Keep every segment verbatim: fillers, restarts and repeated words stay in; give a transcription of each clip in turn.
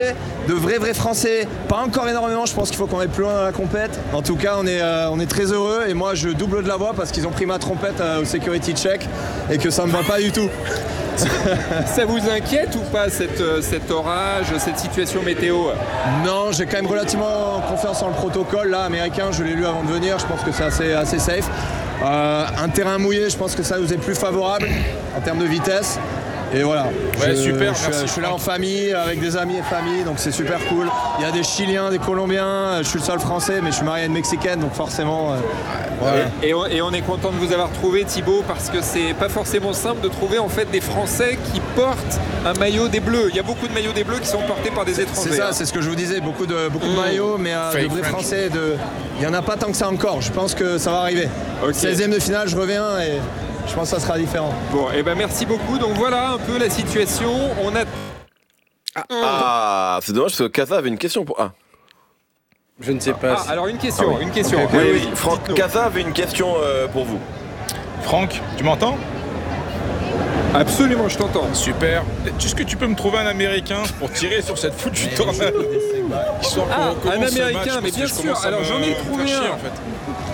de vrais vrais Français, pas encore énormément, je pense qu'il faut qu'on aille plus loin dans la compète. En tout cas, on est, euh, on est très heureux et moi je double de la voix parce qu'ils ont pris ma trompette euh, au security check et que ça me va pas du tout. Ça vous inquiète ou pas cette, cet orage, cette situation météo? Non, j'ai quand même relativement confiance en le protocole là, américain, je l'ai lu avant de venir, je pense que c'est assez, assez safe. Euh, un terrain mouillé, je pense que ça nous est plus favorable en termes de vitesse. Et voilà, ouais, je, super, je, je, je suis là en famille, avec des amis et famille, donc c'est super cool. Il y a des Chiliens, des Colombiens, je suis le seul Français, mais je suis marié à une Mexicaine, donc forcément... Euh, voilà. et, et, on, et on est content de vous avoir trouvé, Thibaut, parce que c'est pas forcément simple de trouver en fait des Français qui portent un maillot des Bleus. Il y a beaucoup de maillots des Bleus qui sont portés par des étrangers. C'est ça, c'est ce que je vous disais, beaucoup de, beaucoup de mmh. maillots, mais euh, de vrais Français, de... il n'y en a pas tant que ça encore, je pense que ça va arriver. Okay. seizième de finale, je reviens et... je pense que ça sera différent. Bon, et eh ben merci beaucoup. Donc voilà un peu la situation. On a. Ah, ah c'est dommage parce que Kaza avait une question pour. Ah. Je ne sais pas. Ah, si... alors une question, ah, oui. une question. Okay, okay. Oui, oui. Franck Kaza avait une question euh, pour vous. Franck, tu m'entends? Absolument, je t'entends. Super. Est-ce que tu peux me trouver un Américain pour tirer sur cette foutue tornade? Ah, un Américain, mais bien sûr. Alors j'en ai trouvé un. En fait.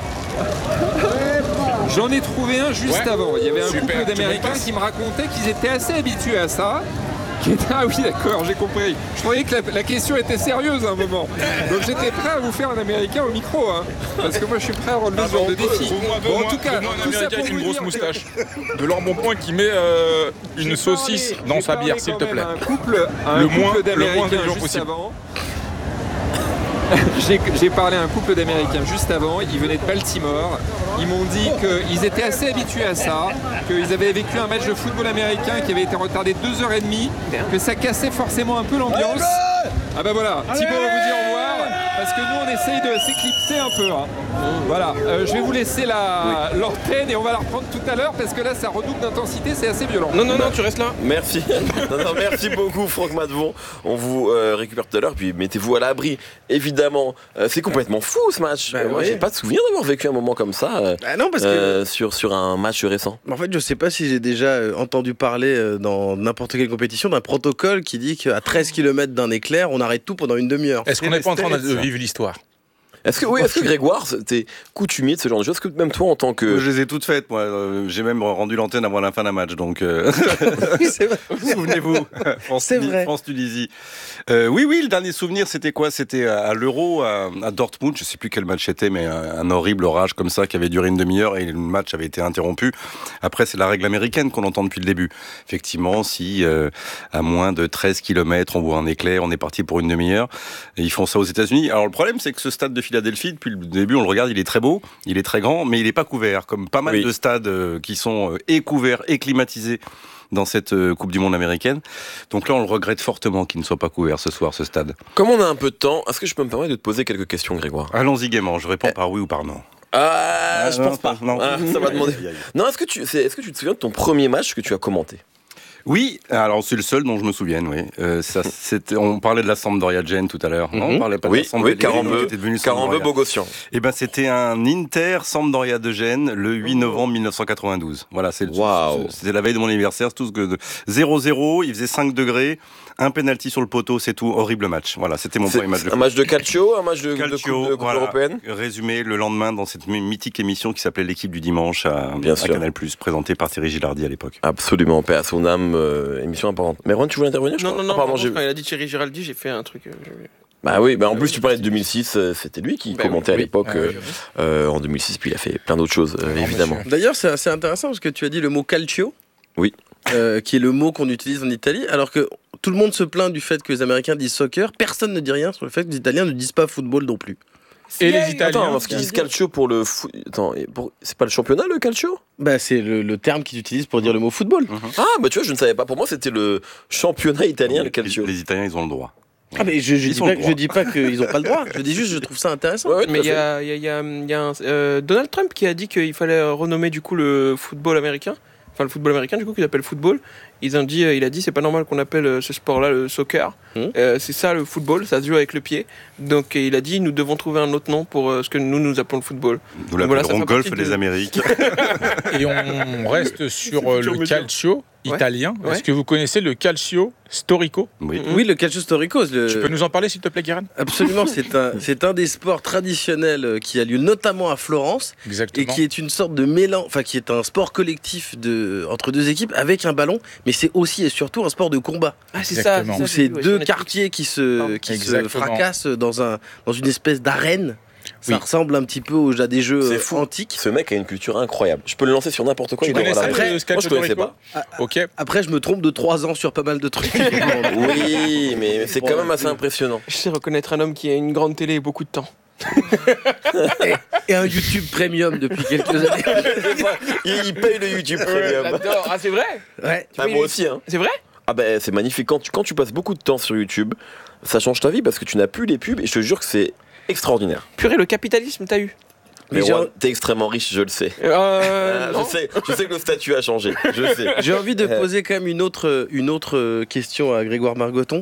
J'en ai trouvé un juste ouais. avant. Il y avait un Super. couple d'Américains qui me racontaient qu'ils étaient assez habitués à ça. Ah oui, d'accord, j'ai compris. Je croyais que la, la question était sérieuse à un moment. Donc j'étais prêt à vous faire un Américain au micro, hein, parce que moi je suis prêt à relever ah ce genre de défi. Bon, en tout cas, un Américain avec une grosse moustache, de l'embonpoint qui met euh, une saucisse parlé, dans sa bière, s'il te plaît. Un couple, un le couple moins, d'Américains le moins juste possible. avant. J'ai, j'ai parlé à un couple d'Américains juste avant, ils venaient de Baltimore, ils m'ont dit qu'ils étaient assez habitués à ça, qu'ils avaient vécu un match de football américain qui avait été retardé deux heures trente, que ça cassait forcément un peu l'ambiance. Ah bah voilà, Thibaut va vous dire au revoir, parce que nous on essaye de s'éclipser un peu. Hein. Voilà, euh, je vais vous laisser la, oui. l'antenne et on va la reprendre tout à l'heure, parce que là ça redouble d'intensité, c'est assez violent. Non, non, non, tu restes là. Merci. non, non, merci beaucoup Franck Matvon, on vous euh, récupère tout à l'heure, puis mettez-vous à l'abri, évidemment. Euh, c'est complètement fou ce match. Bah, euh, moi, ouais. j'ai pas de souvenir d'avoir vécu un moment comme ça euh, bah non, parce euh, que... sur, sur un match récent. En fait, je sais pas si j'ai déjà euh, entendu parler euh, dans n'importe quelle compétition d'un protocole qui dit qu'à treize kilomètres d'un éclair, on arrête tout pendant une demi-heure. Est-ce qu'on n'est pas en train de vivre l'histoire? Est-ce que, oui, est-ce que Grégoire, t'es coutumier de ce genre de choses? Est-ce que même toi, en tant que... Je les ai toutes faites, moi. J'ai même rendu l'antenne avant la fin d'un match, donc... Euh... c'est vrai. Souvenez-vous, France-Tunisie. Euh, oui, oui, le dernier souvenir, c'était quoi? C'était à l'Euro, à, à Dortmund, je ne sais plus quel match c'était, mais un, un horrible orage comme ça, qui avait duré une demi-heure, et le match avait été interrompu. Après, c'est la règle américaine qu'on entend depuis le début. Effectivement, si euh, à moins de treize kilomètres, on voit un éclair, on est parti pour une demi-heure, et ils font ça aux États-Unis. Alors, le problème, c'est que ce stade de Philadelphie, depuis le début, on le regarde, il est très beau, il est très grand, mais il n'est pas couvert, comme pas mal oui. de stades euh, qui sont euh, et couverts et climatisés dans cette euh, Coupe du Monde américaine. Donc là, on le regrette fortement qu'il ne soit pas couvert ce soir, ce stade. Comme on a un peu de temps, est-ce que je peux me permettre de te poser quelques questions, Grégoire? Allons-y gaiement, je réponds euh... par oui ou par non. Ah, ah je non, pense pas. Non. Ah, ça va demander. Non, est-ce que, tu, est-ce que tu te souviens de ton premier match que tu as commenté? Oui, alors c'est le seul dont je me souvienne, oui. Euh, ça, c'était, on parlait de la Sampdoria Gênes tout à l'heure, non? On parlait pas oui, de la Sampdoria oui, Carambeu, Carambeu Bogossian. Eh ben, c'était un Inter Sampdoria de Gênes le huit novembre mille neuf cent quatre-vingt-douze. Voilà, c'est wow. C'était la veille de mon anniversaire, c'est tout ce que zéro zéro, il faisait cinq degrés, un penalty sur le poteau, c'est tout, horrible match. Voilà, c'était mon c'est premier match de un match de calcio, un match de, calcio, de coupe, de coupe voilà, européenne. Résumé le lendemain dans cette mythique émission qui s'appelait L'équipe du dimanche à, Bien à sûr. Canal+, présentée par Thierry Gilardi à l'époque. Absolument, paix à son âme, euh, émission importante. Mais Ron, tu voulais intervenir? Non, non, non, ah, pardon, j'ai... quand il a dit Thierry Giraldi, j'ai fait un truc... Euh, bah oui, bah en plus tu parlais de deux mille six, euh, c'était lui qui bah commentait oui, à l'époque oui. euh, euh, en deux mille six, puis il a fait plein d'autres choses, euh, évidemment. D'ailleurs, c'est assez intéressant parce que tu as dit le mot calcio, oui. euh, qui est le mot qu'on utilise en Italie, alors que tout le monde se plaint du fait que les Américains disent soccer, personne ne dit rien sur le fait que les Italiens ne disent pas football non plus. Et les Italiens. Attends, parce qu'ils disent calcio pour le foot. Attends, pour... c'est pas le championnat le calcio? Bah, c'est le, le terme qu'ils utilisent pour dire le mot football. Mm-hmm. Ah, bah tu vois, je ne savais pas. Pour moi, c'était le championnat italien, le calcio. Les, les Italiens, ils ont le droit. Ah, mais je, je, dis pas, je dis pas qu'ils n'ont pas le droit. Je dis juste, je trouve ça intéressant. Ouais, ouais, mais il y a, y a, y a, y a un, euh, Donald Trump qui a dit qu'il fallait renommer du coup le football américain. Enfin, le football américain, du coup, qu'il appelle football. Ils ont dit, il a dit, c'est pas normal qu'on appelle ce sport-là le soccer. Mmh. Euh, c'est ça le football, ça se joue avec le pied. Donc, il a dit, nous devons trouver un autre nom pour euh, ce que nous nous appelons le football. Nous l'appellerons voilà, golf des de... Amériques. Et on reste sur euh, le calcio. italien. Ouais. Est-ce que vous connaissez le calcio storico? Oui. Oui, le calcio storico. Le... Tu peux nous en parler, s'il te plaît, Guérin? Absolument, c'est un, c'est un des sports traditionnels qui a lieu notamment à Florence. Exactement. Et qui est une sorte de mélange, enfin qui est un sport collectif de, entre deux équipes avec un ballon, mais c'est aussi et surtout un sport de combat. Ah, c'est Exactement. ça. Où ça, c'est j'ai vu, ouais, deux sur Netflix. quartiers qui se, Ah, qui se exactement. fracassent dans, un, dans une espèce d'arène. Ça Oui. ressemble un petit peu aux, à des jeux C'est euh, fou. antiques. Ce mec a une culture incroyable. Je peux le lancer sur n'importe quoi. Tu il aura connaissais la le réponse. calcio Moi, je connaissais storico? pas. Ok. Après, je me trompe de trois ans sur pas mal de trucs. Oui, mais c'est Bon, quand même euh, assez impressionnant. Je sais reconnaître un homme qui a une grande télé et beaucoup de temps. Et un YouTube Premium depuis quelques années. il, il paye le YouTube Premium. J'adore. Ah, c'est vrai? Ouais. Ah, moi aussi, hein. C'est vrai? Ah ben c'est magnifique. Quand tu, quand tu passes beaucoup de temps sur YouTube, ça change ta vie parce que tu n'as plus les pubs et je te jure que c'est extraordinaire. Purée, le capitalisme, t'as eu? Mais Mais j'ai- ouais, t'es extrêmement riche, je le sais. Euh. Ah, non. je sais. Je sais que le statut a changé. Je sais. J'ai envie de Euh. poser quand même une autre, une autre question à Grégoire Margoton.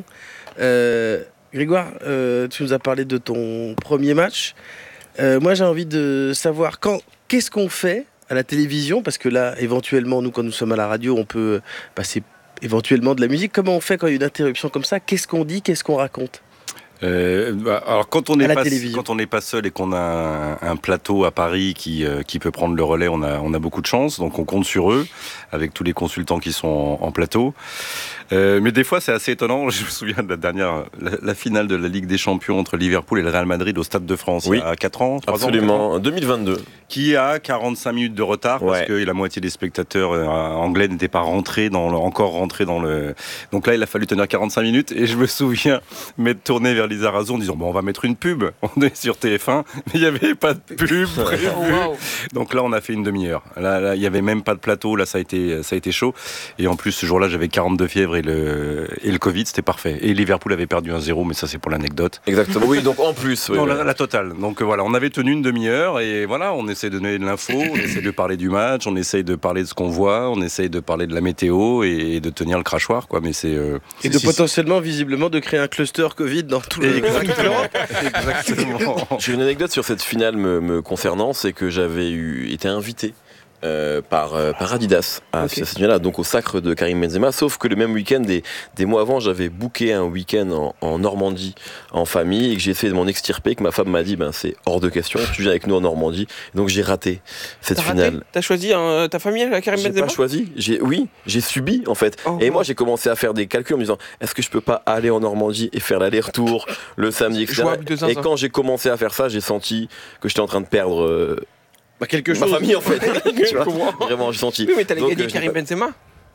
Euh, Grégoire, euh, tu nous as parlé de ton premier match. Euh, moi, j'ai envie de savoir quand, qu'est-ce qu'on fait à la télévision, parce que là, éventuellement, nous, quand nous sommes à la radio, on peut passer éventuellement de la musique. Comment on fait quand il y a une interruption comme ça? Qu'est-ce qu'on dit? Qu'est-ce qu'on raconte? Euh, bah, alors quand on À n'est la pas télévision. quand on n'est pas seul et qu'on a un, un plateau à Paris qui euh, qui peut prendre le relais, on a on a beaucoup de chance, donc on compte sur eux avec tous les consultants qui sont en, en plateau. Euh, mais des fois c'est assez étonnant. Je me souviens de la dernière la, la finale de la Ligue des Champions entre Liverpool et le Real Madrid au Stade de France Oui. il y a quatre ans, trois ans, Absolument. deux mille vingt-deux. qui a quarante-cinq minutes de retard parce Ouais. que la moitié des spectateurs euh, anglais n'étaient pas rentrés dans le, encore rentrés dans le. Donc là, il a fallu tenir quarante-cinq minutes et je me souviens m'être tourné vers Lisa Razou en disant bon, on va mettre une pub. On est sur T F un, mais il n'y avait pas de pub prévue. Oh, wow. Donc là, on a fait une demi-heure. Là, là, il n'y avait même pas de plateau. Là, ça a été, ça a été chaud. Et en plus, ce jour-là, j'avais quarante-deux fièvres et le et le Covid, c'était parfait. Et Liverpool avait perdu un zéro, mais ça, c'est pour l'anecdote. Exactement. Oui, donc en plus. oui, Non, oui. la, la totale. Donc euh, voilà, on avait tenu une demi-heure et voilà, on essaie de donner de l'info, on essaie de parler du match, on essaie de parler de ce qu'on voit, on essaie de parler de la météo et de tenir le crachoir, quoi. Mais c'est euh, Et c'est- de si- potentiellement, visiblement, de créer un cluster Covid dans tout le Exactement. Exactement. J'ai une anecdote sur cette finale me, me concernant, c'est que j'avais eu, été invité euh, par, euh, par Adidas à Ok. cette finale-là, donc au sacre de Karim Benzema, sauf que le même week-end, des, des mois avant, j'avais booké un week-end en, en Normandie en famille et que j'ai essayé de m'en extirper, que ma femme m'a dit ben, c'est hors de question, tu viens avec nous en Normandie. Donc j'ai raté cette T'as raté? finale. T'as choisi un- ta famille, la Karim J'ai Benzema? pas choisi, j'ai, oui, j'ai subi en fait. Oh, et wow. moi j'ai commencé à faire des calculs en me disant est-ce que je peux pas aller en Normandie et faire l'aller-retour le samedi, et cetera. Jouable de zinzin. Et quand j'ai commencé à faire ça, j'ai senti que j'étais en train de perdre euh, Bah, quelque ma chose. famille en fait. Tu vois, vraiment, j'ai senti. Oui, mais t'allais Donc, gagner euh, j'ai Karim pas- Benzema.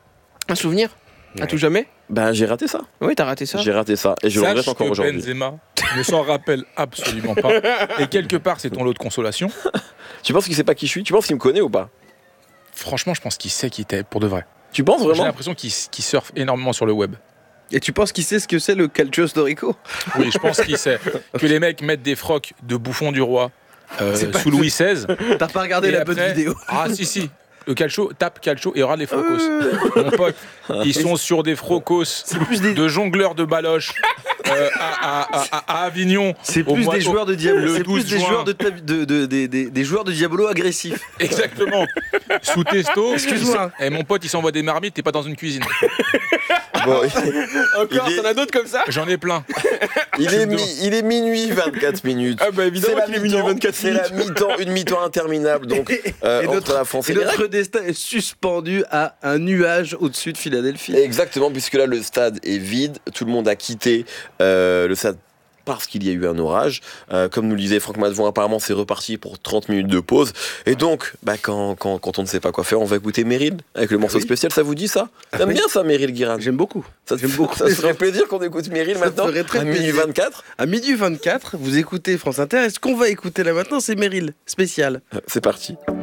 Un souvenir? À tout jamais? Ben j'ai raté ça. Oui, t'as raté ça. J'ai raté ça et je le regrette Sache encore que aujourd'hui. Benzema ne s'en rappelle absolument pas. Et quelque part, c'est ton lot de consolation. Tu penses qu'il sait pas qui je suis? Tu penses qu'il me connaît ou pas? Franchement, je pense qu'il sait qui t'es, pour de vrai. Tu penses J'ai vraiment? l'impression qu'il qu'il surfe énormément sur le web. Et tu penses qu'il sait ce que c'est le calcio storico? Oui, je pense qu'il sait que les mecs mettent des frocs de bouffon du roi euh, C'est pas sous Louis seize. T'as pas regardé Et la après- bonne vidéo? Ah si si. Le calcio, tape calcio et regarde les frocos. Mon pote, ils sont sur des frocos de jongleurs de baloches euh, à, à- à- à Avignon. C'est au plus mois- des joueurs de Diablo. le C'est plus douze des juin. joueurs de, ta- de, de- des- des- des joueurs de Diablo agressifs. Exactement. Sous testo. Excuse-moi. Et mon pote, il s'envoie des marmites, t'es pas dans une cuisine. Bon, Encore, Il est- t'en as d'autres comme ça? J'en ai plein. il, est mi- il est minuit vingt-quatre minutes. Ah bah évidemment C'est la qu'il est minuit mi-temps, vingt-quatre c'est la mi-temps, une mi-temps interminable donc euh, Et entre notre- la France et Et l'Irak. notre destin est suspendu à un nuage au-dessus de Philadelphie. Exactement, puisque là le stade est vide, tout le monde a quitté euh, le stade parce qu'il y a eu un orage. Euh, comme nous le disait Franck Madvon, apparemment c'est reparti pour trente minutes de pause. Et donc, bah, quand, quand, quand on ne sait pas quoi faire, on va écouter Meryl avec le morceau Oui. spécial. Ça vous dit ça? T'aimes oui. bien ça, Meryl Guiran? J'aime beaucoup. Ça, te- j'aime beaucoup. ça se ferait plaisir qu'on écoute Meryl Ça maintenant ferait très à minuit plaisir. vingt-quatre. À midi vingt-quatre, vous écoutez France Inter. Et ce qu'on va écouter là maintenant, c'est Meryl, spécial. C'est parti.